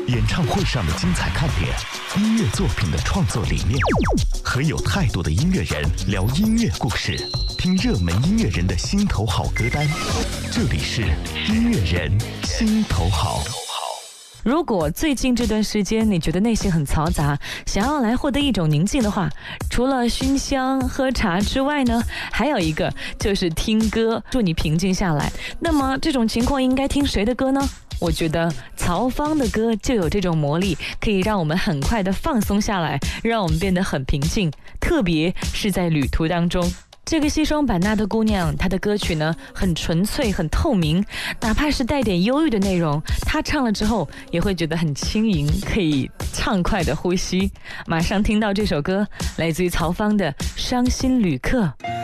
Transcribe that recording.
演唱会上的精彩看点，音乐作品的创作理念，和有态度的音乐人聊音乐故事，听热门音乐人的心头好歌单。这里是音乐人心头好。 如果最近这段时间你觉得内心很嘈杂，想要来获得一种宁静的话，除了熏香喝茶之外呢，还有一个就是听歌，助你平静下来。那么这种情况应该听谁的歌呢？我觉得曹芳的歌就有这种魔力，可以让我们很快的放松下来，让我们变得很平静，特别是在旅途当中。这个西双版纳的姑娘，她的歌曲呢很纯粹很透明，哪怕是带点忧郁的内容，她唱了之后也会觉得很轻盈，可以畅快的呼吸。马上听到这首歌，来自于曹芳的《伤心旅客》。